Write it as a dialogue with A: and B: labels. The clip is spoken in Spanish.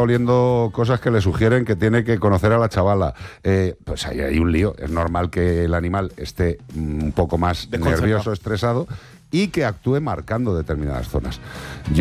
A: oliendo cosas que le sugieren que tiene que conocer a la chavala. Pues ahí hay un lío. Es normal que el animal esté un poco más nervioso, estresado, y que actúe marcando determinadas zonas.